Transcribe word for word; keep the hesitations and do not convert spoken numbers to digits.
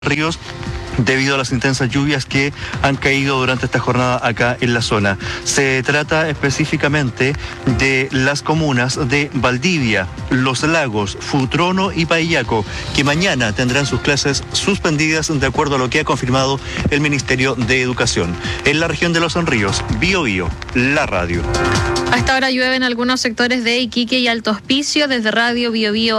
Ríos debido a las intensas lluvias que han caído durante esta jornada acá en la zona. Se trata específicamente de las comunas de Valdivia, Los Lagos, Futrono y Paillaco, que mañana tendrán sus clases suspendidas de acuerdo a lo que ha confirmado el Ministerio de Educación. En la región de Los Ríos, Bio Bio, la radio. Hasta ahora llueve en algunos sectores de Iquique y Alto Hospicio. Desde Radio Bio Bio